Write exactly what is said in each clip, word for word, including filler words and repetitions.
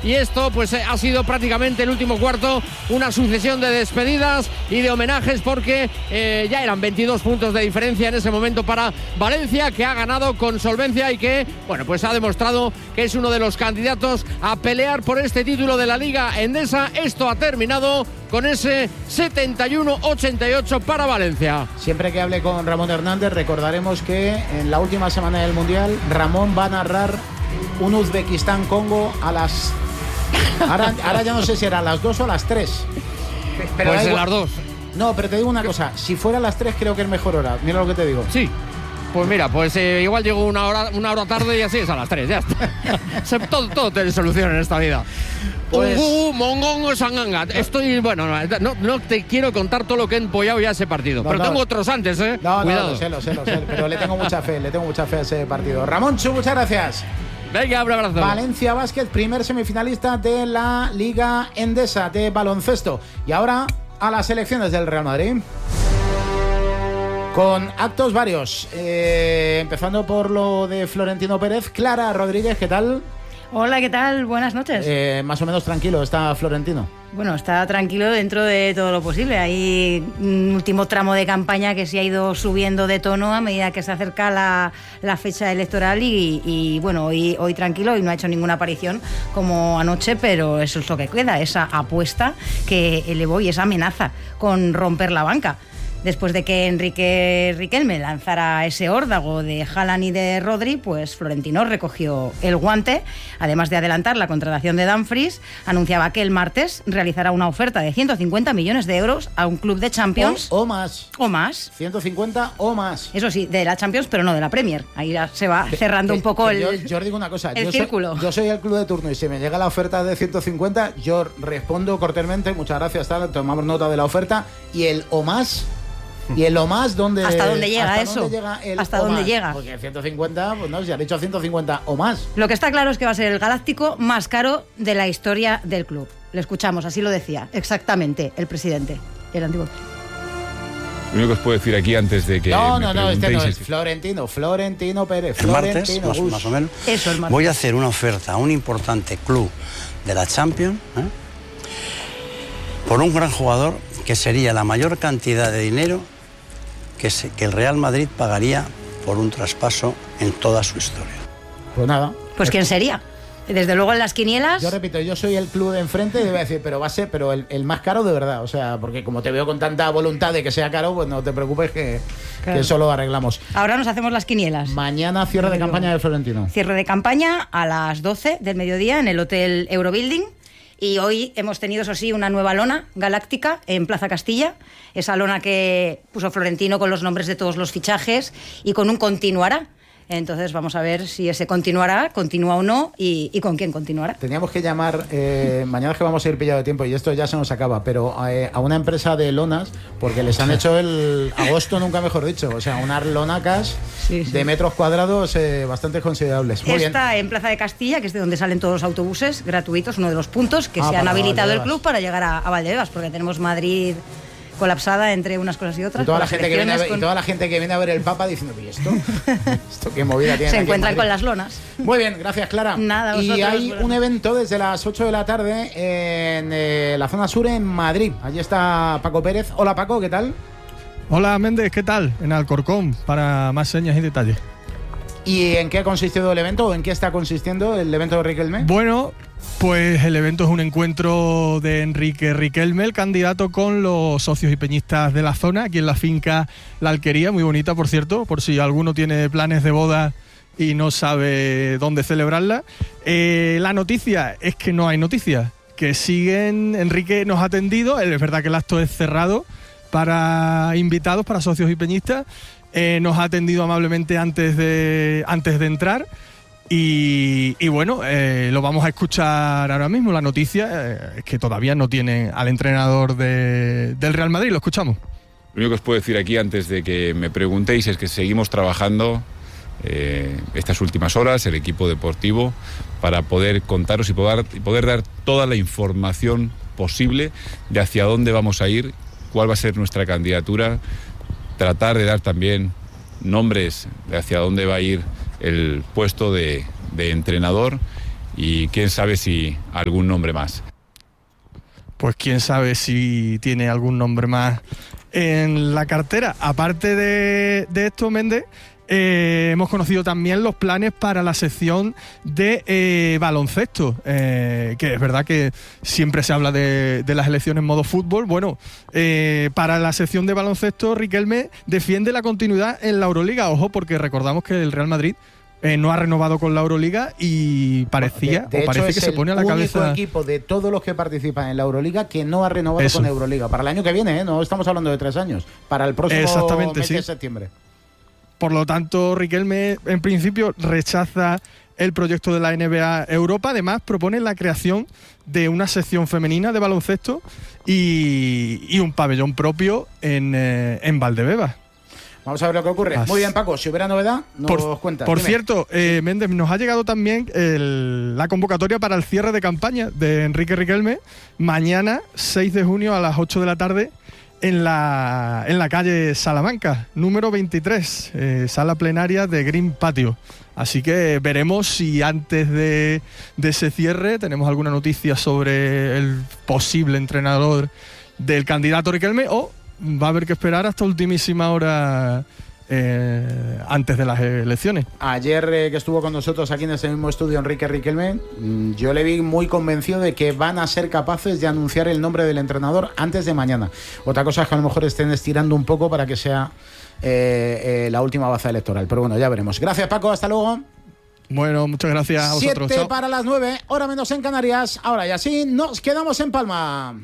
y esto pues ha sido prácticamente el último cuarto una sucesión de despedidas y de homenajes, porque eh, ya eran veintidós puntos de diferencia en ese momento para Valencia, que ha ganado con solvencia y que, bueno, pues ha demostrado que es uno de los candidatos a pelear por este título de la Liga Endesa. Esto ha terminado con ese setenta y uno ochenta y ocho para Valencia. Siempre que hable con Ramón Hernández recordaremos que en la última semana del Mundial Ramón va a narrar un Uzbekistán-Congo a las... Ahora, ahora ya no sé si era a las dos o a las tres. Pero pues de las dos. No, pero te digo una cosa, si fuera a las tres creo que es mejor hora. Mira lo que te digo. Sí. Pues mira, pues eh, igual llego una hora, una hora tarde y así es a las tres, ya está. todo, todo tiene solución en esta vida. Pues... Uh, uh, mongongo sangangat. Estoy, bueno, no, no te quiero contar todo lo que he empollado ya ese partido. No, pero no, tengo otros antes, ¿eh? No, Cuidado. no, lo sé, lo sé, lo sé. Pero le tengo mucha fe, le tengo mucha fe a ese partido. Ramón Chu, muchas gracias. Venga, un abrazo. Valencia Basket, primer semifinalista de la Liga Endesa de baloncesto. Y ahora a las elecciones del Real Madrid. Con actos varios, eh, empezando por lo de Florentino Pérez. Clara Rodríguez, ¿qué tal? Hola, ¿qué tal? Buenas noches. Eh, más o menos tranquilo está Florentino. Bueno, está tranquilo dentro de todo lo posible. Hay un último tramo de campaña que se ha ido subiendo de tono a medida que se acerca la, la fecha electoral y, y bueno, hoy, hoy tranquilo y no ha hecho ninguna aparición como anoche, pero eso es lo que queda, esa apuesta que elevó y esa amenaza con romper la banca. Después de que Enrique Riquelme lanzara ese órdago de Haaland y de Rodri, pues Florentino recogió el guante. Además de adelantar la contratación de Dumfries, anunciaba que el martes realizará una oferta de ciento cincuenta millones de euros a un club de Champions. O, o más. O más. ciento cincuenta o más. Eso sí, de la Champions, pero no de la Premier. Ahí ya se va cerrando que, un poco el yo, yo os digo una cosa. El yo círculo. Soy, yo soy el club de turno y si me llega la oferta de ciento cincuenta, yo respondo cordialmente, muchas gracias, tal, tomamos nota de la oferta. Y el o más... ¿Y en lo más dónde hasta dónde llega hasta eso? Dónde llega el ¿Hasta o dónde más? llega? Porque ciento cincuenta, pues no, si ha dicho ciento cincuenta o más. Lo que está claro es que va a ser el galáctico más caro de la historia del club. Le escuchamos, así lo decía exactamente el presidente, el antiguo. Lo único que os puedo decir aquí antes de que No, me no, no, este no es que... Florentino, Florentino Pérez. El Florentino martes, más, Gus. más o menos, Eso, el martes. voy a hacer una oferta a un importante club de la Champions, ¿eh? por un gran jugador que sería la mayor cantidad de dinero que, se, que el Real Madrid pagaría por un traspaso en toda su historia. Pues nada. Pues ¿quién sería? Desde luego en las quinielas. Yo repito, yo soy el club de enfrente y debo decir, pero va a ser, pero el, el más caro de verdad. O sea, porque como te veo con tanta voluntad de que sea caro, pues no te preocupes que, claro. que eso lo arreglamos. Ahora nos hacemos las quinielas. Mañana cierre de campaña de Florentino. Cierre de campaña a las doce del mediodía en el Hotel Eurobuilding. Y hoy hemos tenido, eso sí, una nueva lona galáctica en Plaza Castilla. Esa lona que puso Florentino con los nombres de todos los fichajes y con un continuará. Entonces vamos a ver si ese continuará, continúa o no y, y con quién continuará. Teníamos que llamar, eh, mañana es que vamos a ir pillado de tiempo y esto ya se nos acaba, pero eh, a una empresa de lonas, porque les han hecho el agosto, nunca mejor dicho, o sea, unas lonacas sí, sí. de metros cuadrados eh, bastante considerables. Muy Está bien. En Plaza de Castilla, que es de donde salen todos los autobuses gratuitos, uno de los puntos que ah, se han habilitado Valdebebas. el club para llegar a, a Valdebebas, porque tenemos Madrid colapsada entre unas cosas y otras. Y toda, la gente que viene a ver, con... y toda la gente que viene a ver el Papa diciendo, ¿y esto? ¿Esto qué movida tiene? Se encuentran con las lonas. Muy bien, gracias Clara. Nada, y hay bueno. un evento desde las ocho de la tarde en eh, la zona sur en Madrid. Allí está Paco Pérez. Hola Paco, ¿qué tal? Hola Méndez, ¿qué tal? En Alcorcón, para más señas y detalles. ¿Y en qué ha consistido el evento o en qué está consistiendo el evento de Riquelme? Bueno, pues el evento es un encuentro de Enrique Riquelme, el candidato, con los socios y peñistas de la zona, aquí en la finca La Alquería, muy bonita por cierto, por si alguno tiene planes de boda y no sabe dónde celebrarla. Eh, la noticia es que no hay noticias, que siguen, Enrique nos ha atendido, es verdad que el acto es cerrado para invitados, para socios y peñistas, eh, nos ha atendido amablemente antes de, antes de entrar. Y, y bueno, eh, lo vamos a escuchar ahora mismo. La noticia eh, es que todavía no tienen al entrenador de, del Real Madrid. Lo escuchamos. Lo único que os puedo decir aquí antes de que me preguntéis es que seguimos trabajando eh, estas últimas horas, el equipo deportivo, para poder contaros y poder, y poder dar toda la información posible de hacia dónde vamos a ir, cuál va a ser nuestra candidatura, tratar de dar también nombres de hacia dónde va a ir el puesto de, de entrenador y quién sabe si algún nombre más. Pues quién sabe si tiene algún nombre más en la cartera. Aparte de, de esto, Méndez, eh, hemos conocido también los planes para la sección de eh, baloncesto, eh, que es verdad que siempre se habla de, de las elecciones en modo fútbol. Bueno, eh, para la sección de baloncesto, Riquelme defiende la continuidad en la Euroliga. Ojo, porque recordamos que el Real Madrid Eh, no ha renovado con la Euroliga y parecía de, de o parece hecho, que se pone a la cabeza. Es el único equipo de todos los que participan en la Euroliga que no ha renovado Eso. con Euroliga para el año que viene, ¿eh? No estamos hablando de tres años, para el próximo Exactamente, mes sí. de septiembre. Por lo tanto, Riquelme en principio rechaza el proyecto de la N B A Europa. Además, propone la creación de una sección femenina de baloncesto y, y un pabellón propio en, eh, en Valdebebas. Vamos a ver lo que ocurre. Así. Muy bien, Paco, si hubiera novedad, nos Por, cuentas. por Dime. cierto, eh, Méndez, nos ha llegado también el- la convocatoria para el cierre de campaña de Enrique Riquelme, mañana, seis de junio a las ocho de la tarde, en la, en la calle Salamanca, número veintitrés, eh, sala plenaria de Green Patio. Así que veremos si antes de, de ese cierre tenemos alguna noticia sobre el posible entrenador del candidato Riquelme, o va a haber que esperar hasta ultimísima hora eh, antes de las elecciones. Ayer eh, que estuvo con nosotros aquí en este mismo estudio Enrique Riquelme, mm, yo le vi muy convencido de que van a ser capaces de anunciar el nombre del entrenador antes de mañana. Otra cosa es que a lo mejor estén estirando un poco para que sea eh, eh, la última baza electoral, pero bueno, ya veremos. Gracias, Paco, hasta luego. Bueno, muchas gracias a vosotros. Siete Chao. para las nueve, hora menos en Canarias. Ahora y así nos quedamos en Palma.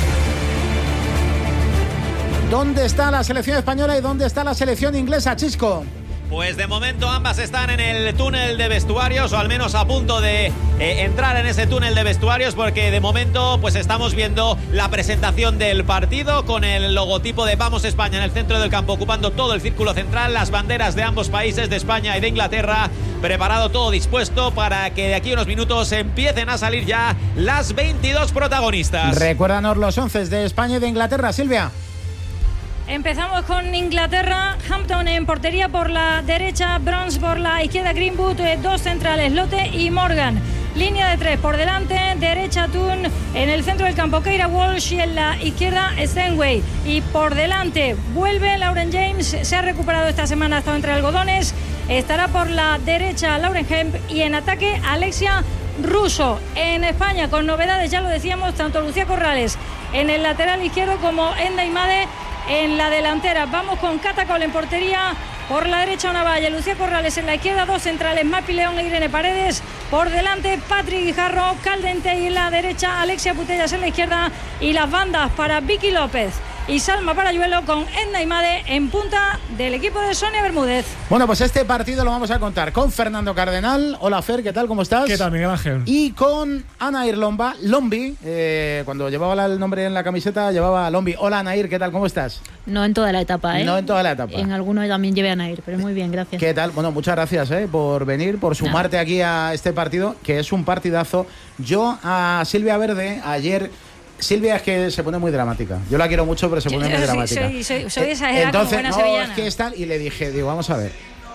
¿Dónde está la selección española y dónde está la selección inglesa, Chisco? Pues de momento ambas están en el túnel de vestuarios, o al menos a punto de eh, entrar en ese túnel de vestuarios, porque de momento pues estamos viendo la presentación del partido con el logotipo de Vamos España en el centro del campo, ocupando todo el círculo central, las banderas de ambos países, de España y de Inglaterra, preparado todo dispuesto para que de aquí a unos minutos empiecen a salir ya las veintidós protagonistas. Recuérdanos los once de España y de Inglaterra, Silvia. Empezamos con Inglaterra, Hampton en portería por la derecha, Bronze por la izquierda, Greenwood, eh, dos centrales, Lotte y Morgan. Línea de tres por delante, derecha Toon, en el centro del campo Keira Walsh y en la izquierda Stenway. Y por delante vuelve Lauren James, se ha recuperado esta semana, ha estado entre algodones, estará por la derecha Lauren Hemp y en ataque Alexia Russo. En España con novedades, ya lo decíamos, tanto Lucía Corrales en el lateral izquierdo como Enda Imade en la delantera. Vamos con Catacol en portería, por la derecha una valla, Lucía Corrales en la izquierda, dos centrales, Mapi León e Irene Paredes, por delante Patrick Guijarro, Caldente y en la derecha Alexia Putellas en la izquierda, y las bandas para Vicky López y Salma Parayuelo con Edna Imade en punta del equipo de Sonia Bermúdez. Bueno, pues este partido lo vamos a contar con Fernando Cardenal. Hola, Fer, ¿qué tal? ¿Cómo estás? ¿Qué tal, Miguel Ángel? Y con Anair Lomba, Lombi, eh, cuando llevaba el nombre en la camiseta, llevaba Lombi. Hola, Anair, ¿qué tal? ¿Cómo estás? No en toda la etapa, ¿eh? No en toda la etapa. En alguno también llevé a Nair, pero muy bien, gracias. ¿Qué tal? Bueno, muchas gracias eh, por venir, por sumarte Nada. aquí a este partido, que es un partidazo. Yo a Silvia Verde ayer... Silvia es que se pone muy dramática. Yo la quiero mucho, pero se pone Yo- muy yo dramática. soy- soy- soy Eh, exagerada como Entonces, buena no, sevillana. es que es tal, y le dije, digo, vamos a ver.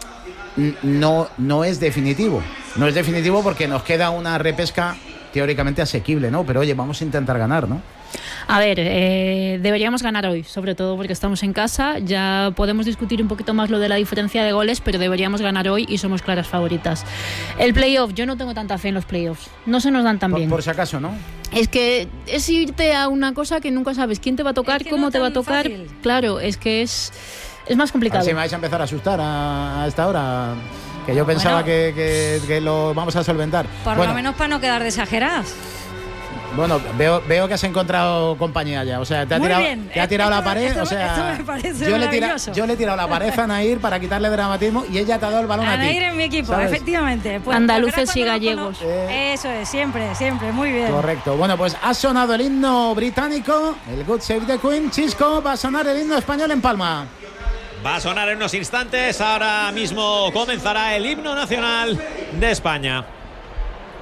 N- No, no es definitivo. No es definitivo porque nos queda una repesca teóricamente asequible, ¿no? Pero oye, vamos a intentar ganar, ¿no? A ver, eh, deberíamos ganar hoy, sobre todo porque estamos en casa. Ya podemos discutir un poquito más lo de la diferencia de goles, pero deberíamos ganar hoy y somos claras favoritas. El playoff, yo no tengo tanta fe en los playoffs. No se nos dan tan Por, bien. por si acaso, ¿no? Es que es irte a una cosa que nunca sabes quién te va a tocar, Es que cómo no te va a tan tocar. fácil. Claro, es que es, es más A ver complicado. si me vais a empezar a asustar a, a esta hora. Que yo pensaba Bueno. que, que- que lo vamos a solventar. Por bueno, lo menos para no quedar de exageradas. Bueno, veo, veo que has encontrado compañía ya. O sea, te ha Muy tirado, bien. te ha tirado Esto- la pared. esto- o sea, esto me parece yo, le tira- maravilloso. yo le he tirado la pared a Nair para quitarle dramatismo y ella te ha dado el balón a ti. Anair en mi equipo, ¿sabes? efectivamente. Pues, Andaluces porque y ahora cuando gallegos. nos cono- Eso es, siempre, siempre, muy bien. Correcto. Bueno, pues ha sonado el himno británico, el God Save the Queen. Chisco, va a sonar el himno español en Palma. Va a sonar en unos instantes, ahora mismo comenzará el himno nacional de España.